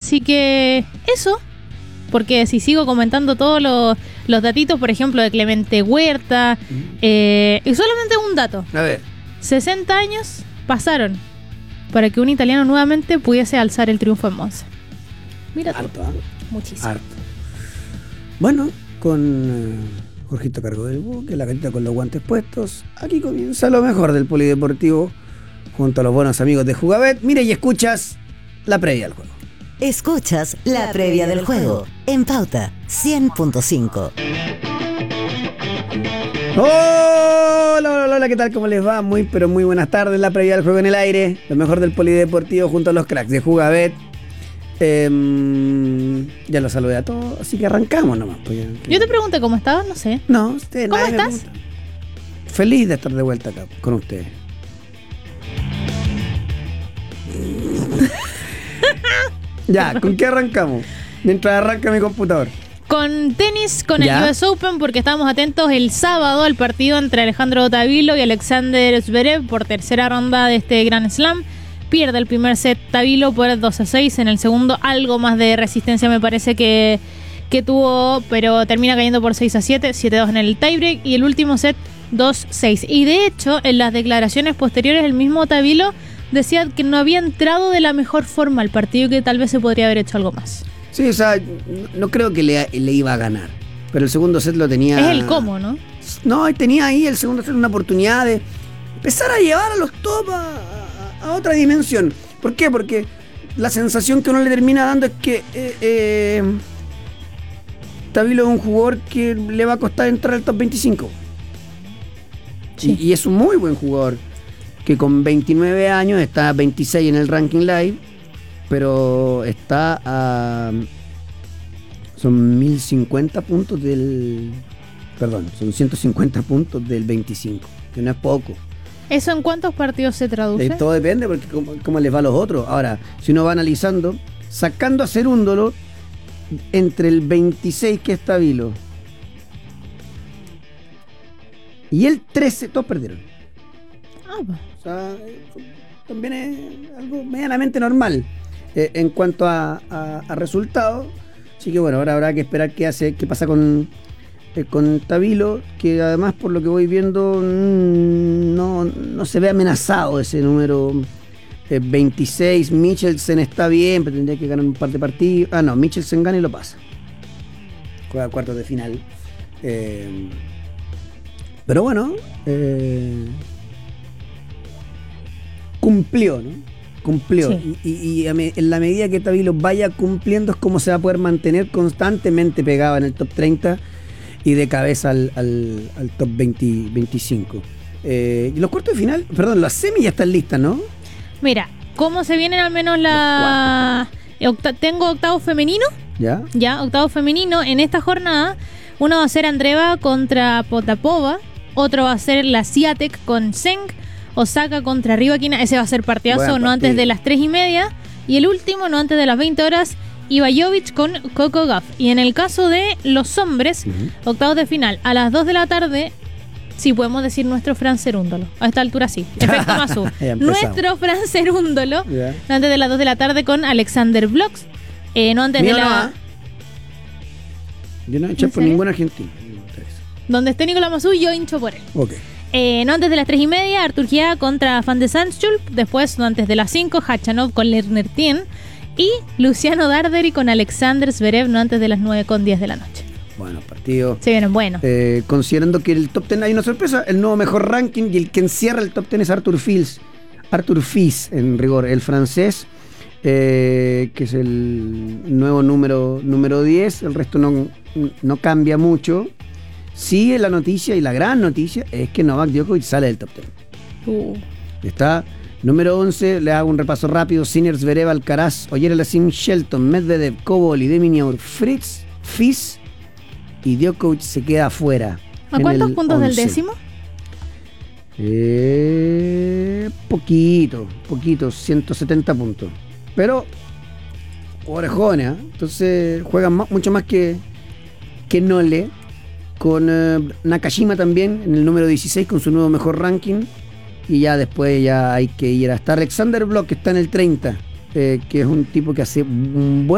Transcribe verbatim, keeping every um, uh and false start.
Así que eso, porque si sigo comentando todos los, los datitos, por ejemplo, de Clemente Huerta, eh, y solamente un dato. A ver. sesenta años pasaron para que un italiano nuevamente pudiese alzar el triunfo en Monza. Mira tú. Harto, ¿eh? Muchísimo. Harto. Bueno, con eh, Jorgito cargo del buque, la carita con los guantes puestos, aquí comienza lo mejor del polideportivo junto a los buenos amigos de Jugabet. Mira y escuchas la previa del juego. Escuchas la previa del juego en Pauta cien punto cinco. Hola, hola, hola, ¿qué tal? ¿Cómo les va? Muy, pero muy buenas tardes. La previa del juego en el aire. Lo mejor del polideportivo junto a los cracks de Jugabet. Eh, ya los saludé a todos, así que arrancamos nomás. Pues ya, que... Yo te pregunté cómo estabas, no sé. No, usted, ¿Cómo nadie me estás? pregunta. Feliz de estar de vuelta acá con ustedes. Ya, ¿con qué arrancamos? Mientras arranca mi computador. Con tenis, con ¿Ya? el U S Open, porque estamos atentos el sábado al partido entre Alejandro Tavilo y Alexander Zverev por tercera ronda de este Grand Slam. Pierde el primer set Tavilo por dos a seis. En el segundo algo más de resistencia me parece que, que tuvo, pero termina cayendo por seis a siete, siete a dos en el tiebreak. Y el último set dos a seis. Y de hecho, en las declaraciones posteriores, el mismo Tavilo decía que no había entrado de la mejor forma al partido y que tal vez se podría haber hecho algo más. Sí, o sea, no creo que le, le iba a ganar. Pero el segundo set lo tenía... Es el cómo, ¿no? No, y tenía ahí el segundo set una oportunidad de empezar a llevar a los top a, a, a otra dimensión. ¿Por qué? Porque la sensación que uno le termina dando es que eh, eh, Tavilo es un jugador que le va a costar entrar al top veinticinco. Sí. Y, y es un muy buen jugador, que con veintinueve años está veintiséis en el ranking live, pero está a... son mil cincuenta puntos del... Perdón, son ciento cincuenta puntos del veinticinco, que no es poco. ¿Eso en cuántos partidos se traduce? Eh, todo depende porque cómo, cómo les va a los otros. Ahora, si uno va analizando, sacando a Cerúndolo, entre el veintiséis que es Tavilo y el trece, todos perdieron. Ah, pues. O sea, eh, también es algo medianamente normal eh, en cuanto a, a, a resultados. Así que bueno, ahora habrá que esperar qué hace, qué pasa con, eh, con Tavilo, que además por lo que voy viendo mmm, no, no se ve amenazado ese número eh, veintiséis. Michelsen está bien, pero tendría que ganar un par de partidos. Ah, no, Michelsen gana y lo pasa. Juega cuartos de final. Eh, pero bueno, eh, cumplió, ¿no? Cumplió. Sí. Y, y, y a me, en la medida que Tavilo vaya cumpliendo es como se va a poder mantener constantemente pegado en el top treinta y de cabeza al, al, al top veinte, veinticinco. Eh, y los cuartos de final, perdón, las semis ya están listas, ¿no? Mira, ¿cómo se vienen al menos la... Octa... Tengo octavo femenino, ¿Ya? ya, octavo femenino. En esta jornada, uno va a ser Andreeva contra Potapova, otro va a ser la Swiatek con Zeng, Osaka contra Rybakina, ese va a ser partidazo, Buen no partido. antes de las tres y media. Y el último, no antes de las veinte horas, Ivajovic con Coco Gauff. Y en el caso de los hombres, Uh-huh. octavos de final, a las dos de la tarde, sí podemos decir nuestro Fran Cerúndolo. A esta altura sí, efecto Mazú. Ya empezamos. Nuestro Fran Cerúndolo, Ya. no antes de las dos de la tarde con Alexander Blox. Eh, no antes Mío de no, la... ¿ah? Yo no eché ¿En por serio? ningún argentino. Donde esté Nicolás Mazú, yo hincho por él. Ok. Eh, no antes de las tres y media, Artur Gia contra Van de Zandschulp. Después, no antes de las cinco, Hachanov con Lerner Tien. Y Luciano Darderi con Alexander Zverev, no antes de las nueve con diez de la noche. Bueno, partido. Se vienen buenos. Eh, considerando que el top diez hay una sorpresa, el nuevo mejor ranking y el que encierra el top diez es Arthur Fils. Arthur Fils, en rigor, el francés, eh, que es el nuevo número, número diez. El resto no, no cambia mucho. Sí, la noticia y la gran noticia es que Novak Djokovic sale del top diez. Uh. Está número once, le hago un repaso rápido: Sinner, Zverev, Alcaraz, Oyer Alassim, Shelton, Medvedev, Kobol y Deminior, Fritz, Fils, y Djokovic se queda afuera. ¿A en cuántos el puntos del once. décimo? Eh, poquito, poquito, ciento setenta puntos. Pero orejones, ¿eh? Entonces juegan más, mucho más que, que Nole. Con eh, Nakashima también en el número dieciséis con su nuevo mejor ranking. Y ya después ya hay que ir hasta Alexander Bloch, que está en el treinta, eh, que es un tipo que hace un buen